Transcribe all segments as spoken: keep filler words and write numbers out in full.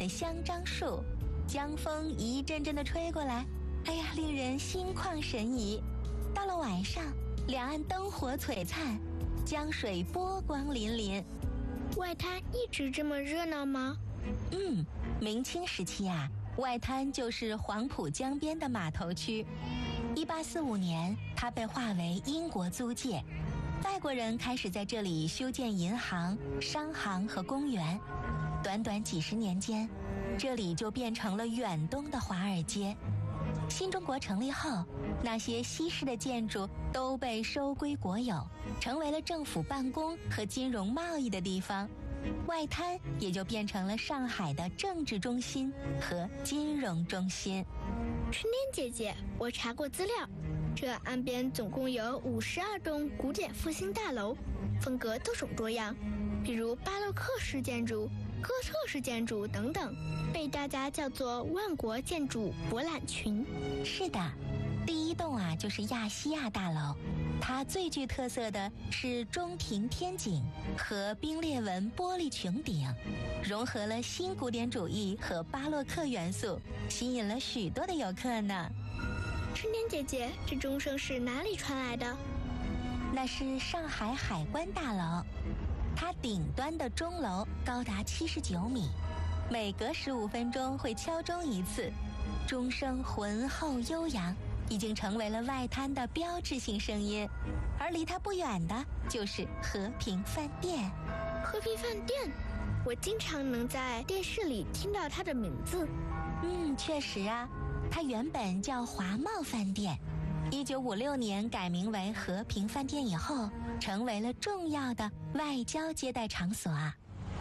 的香樟树，江风一阵阵地吹过来，哎呀，令人心旷神怡。到了晚上，两岸灯火璀璨，江水波光粼粼。 外滩一直这么热闹吗？ 嗯，明清时期啊，外滩就是黄浦江边的码头区。一八四五年，它被划为英国租界，外国人开始在这里修建银行、商行和公园。短短几十年间，这里就变成了远东的华尔街。新中国成立后，那些西式的建筑都被收归国有，成为了政府办公和金融贸易的地方。外滩也就变成了上海的政治中心和金融中心。 春天姐姐，我查过资料，这岸边总共有五十二栋古典复兴大楼，风格多种多样，比如巴洛克式建筑、哥特式建筑等等，被大家叫做万国建筑博览群。 是的，第一栋啊就是亚细亚大楼，它最具特色的是中庭天井和冰裂纹玻璃穹顶，融合了新古典主义和巴洛克元素，吸引了许多的游客呢。 春天姐姐，这钟声是哪里传来的？ 那是上海海关大楼，它顶端的钟楼高达七十九米，每隔十五分钟会敲钟一次，钟声浑厚悠扬，已经成为了外滩的标志性声音。而离它不远的就是和平饭店。 和平饭店，我经常能在电视里听到它的名字。 嗯，确实啊，它原本叫华茂饭店，一九五六年改名为和平饭店以后，成为了重要的外交接待场所啊。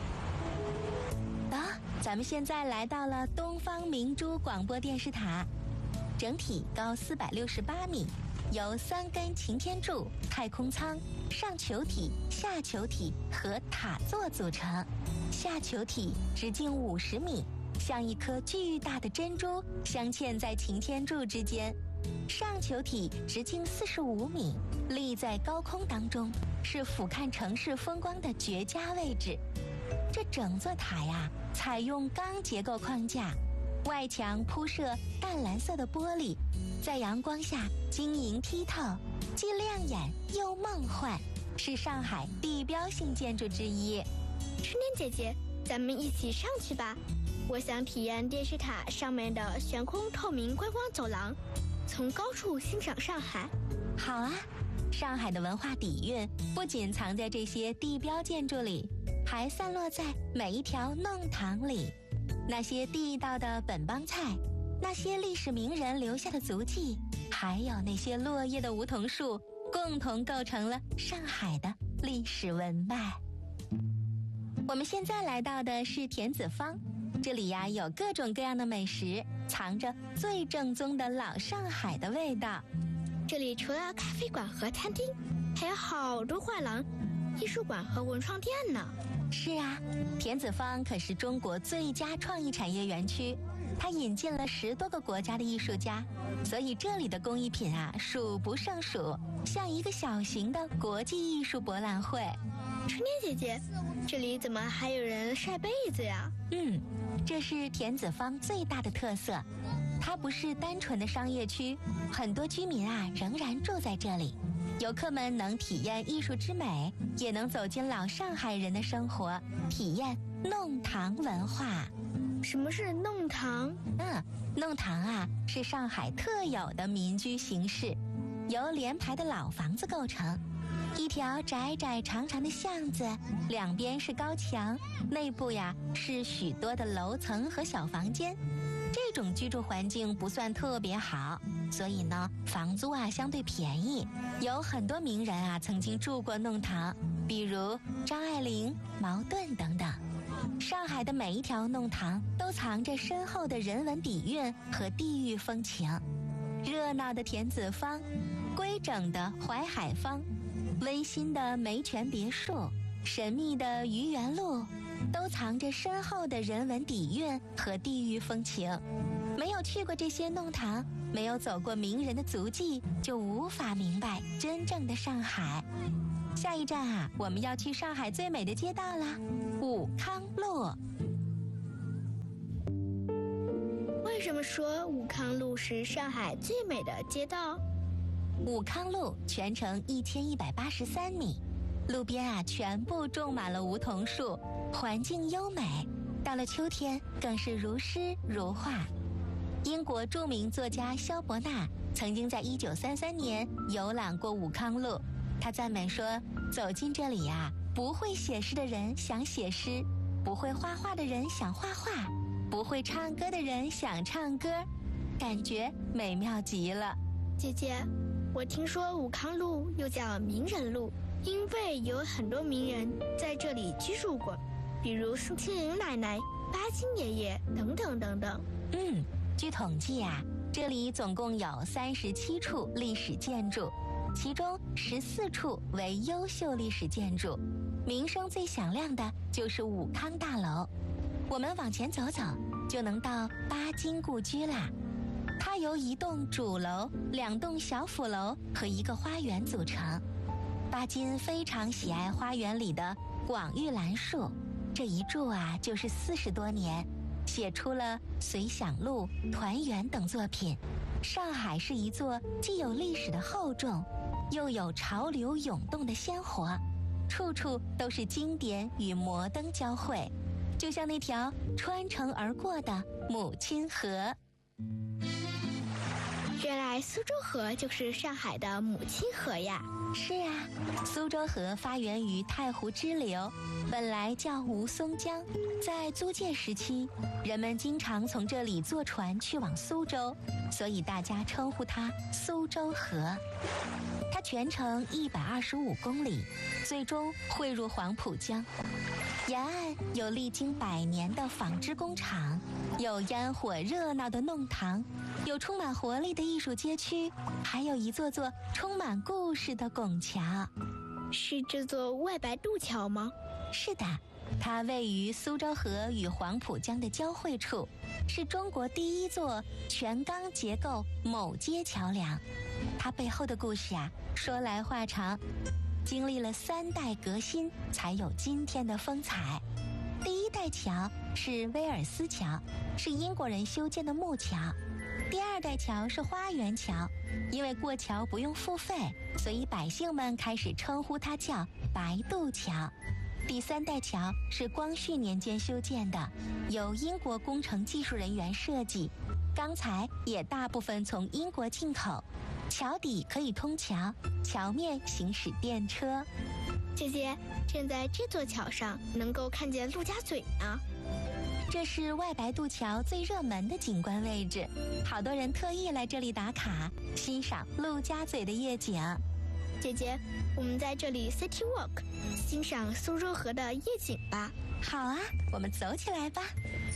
啊，咱们现在来到了东方明珠广播电视塔，整体高四百六十八米，由三根擎天柱、太空舱、上球体、下球体和塔座组成。下球体直径五十米，像一颗巨大的珍珠镶嵌在擎天柱之间。上球体直径四十五米，立在高空当中，是俯瞰城市风光的绝佳位置。这整座塔呀，采用钢结构框架，外墙铺设淡蓝色的玻璃，在阳光下晶莹剔透，既亮眼又梦幻，是上海地标性建筑之一。 春天姐姐，咱们一起上去吧，我想体验电视塔上面的悬空透明观光走廊，从高处欣赏上海。 好啊，上海的文化底蕴不仅藏在这些地标建筑里，还散落在每一条弄堂里。那些地道的本帮菜，那些历史名人留下的足迹，还有那些落叶的梧桐树，共同构成了上海的历史文脉。我们现在来到的是田子坊，这里呀有各种各样的美食，藏着最正宗的老上海的味道。 这里除了咖啡馆和餐厅，还有好多画廊、艺术馆和文创店呢。 是啊，田子坊可是中国最佳创意产业园区，它引进了十多个国家的艺术家，所以这里的工艺品啊数不胜数，像一个小型的国际艺术博览会。 春天姐姐，这里怎么还有人晒被子呀？ 嗯，这是田子坊最大的特色，它不是单纯的商业区，很多居民啊仍然住在这里。游客们能体验艺术之美，也能走进老上海人的生活，体验弄堂文化。 什么是弄堂？ 嗯，弄堂啊是上海特有的民居形式，由连排的老房子构成。一条窄窄长长的巷子，两边是高墙，内部呀是许多的楼层和小房间。这种居住环境不算特别好，所以呢房租啊相对便宜。有很多名人啊曾经住过弄堂，比如张爱玲、茅盾等等。上海的每一条弄堂都藏着深厚的人文底蕴和地域风情。热闹的田子坊，规整的淮海坊，温馨的梅泉别墅，神秘的愚园路，都藏着深厚的人文底蕴和地域风情。没有去过这些弄堂，没有走过名人的足迹，就无法明白真正的上海。下一站啊，我们要去上海最美的街道啦，武康路。 什么说武康路是上海最美的街道？ 武康路全程一千一百八十三米，路边啊全部种满了梧桐树，环境优美。到了秋天，更是如诗如画。英国著名作家萧伯纳曾经在一九三三年游览过武康路，他赞美说：“走进这里啊，不会写诗的人想写诗，不会画画的人想画画，不会唱歌的人想唱歌，感觉美妙极了。” 姐姐，我听说武康路又叫名人路，因为有很多名人在这里居住过，比如宋庆龄奶奶、巴金爷爷等等等等。 嗯，据统计啊，这里总共有三十七处历史建筑，其中十四处为优秀历史建筑，名声最响亮的就是武康大楼。我们往前走走，就能到巴金故居啦。它由一栋主楼、两栋小辅楼和一个花园组成。巴金非常喜爱花园里的广玉兰树，这一住啊就是四十多年，写出了《随想录》《团圆》等作品。上海是一座既有历史的厚重，又有潮流涌动的鲜活，处处都是经典与摩登交汇，就像那条穿城而过的母亲河。 原来苏州河就是上海的母亲河呀。 是啊，苏州河发源于太湖支流，本来叫吴淞江，在租界时期，人们经常从这里坐船去往苏州，所以大家称呼它苏州河。它全程一百二十五公里，最终汇入黄浦江。沿岸有历经百年的纺织工厂，有烟火热闹的弄堂，有充满活力的艺术街区，还有一座座充满故事的拱桥。 是这座外白渡桥吗？ 是的，它位于苏州河与黄浦江的交汇处，是中国第一座全钢结构铆接桥梁。它背后的故事啊，说来话长，经历了三代革新，才有今天的风采。第一代桥是威尔斯桥，是英国人修建的木桥。第二代桥是花园桥，因为过桥不用付费，所以百姓们开始称呼它叫白渡桥。第三代桥是光绪年间修建的，由英国工程技术人员设计，钢材也大部分从英国进口。桥底可以通桥，桥面行驶电车。 姐姐，站在这座桥上能够看见陆家嘴呢。 这是外白渡桥最热门的景观位置，好多人特意来这里打卡，欣赏陆家嘴的夜景。 姐姐，我们在这里 City Walk， 欣赏苏州河的夜景吧。 好啊，我们走起来吧。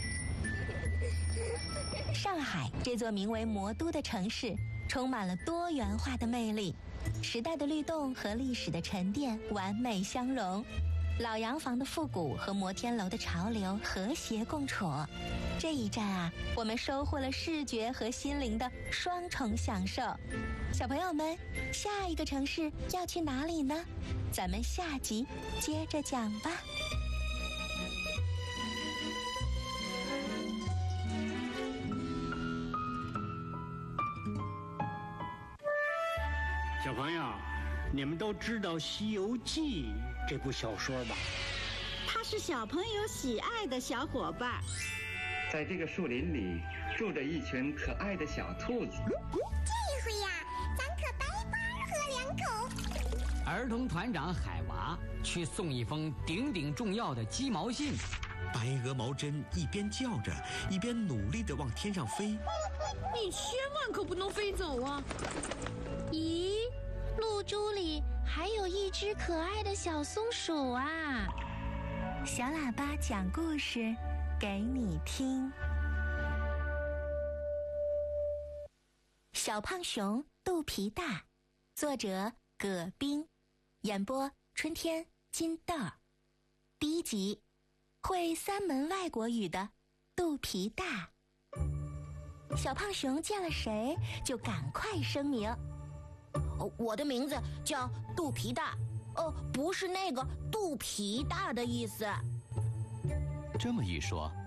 上海这座名为魔都的城市，充满了多元化的魅力，时代的律动和历史的沉淀完美相融，老洋房的复古和摩天楼的潮流和谐共处。这一站啊，我们收获了视觉和心灵的双重享受。小朋友们，下一个城市要去哪里呢？咱们下集接着讲吧。 小朋友，你们都知道《西游记》这部小说吧？ 它是小朋友喜爱的小伙伴。 在这个树林里住着一群可爱的小兔子。 这回呀，咱可白白喝两口。 儿童团长海娃去送一封顶顶重要的鸡毛信。 白鹅毛针一边叫着，一边努力地往天上飞。 你千万可不能飞走啊！ 咦，露珠里还有一只可爱的小松鼠啊！ 小喇叭讲故事给你听。小胖熊肚皮大，作者葛冰，演播春天金豆。第一集，会三门外国语的肚皮大。小胖熊见了谁就赶快声明， 哦，我的名字叫肚皮大，哦，不是那个肚皮大的意思。 这么一说，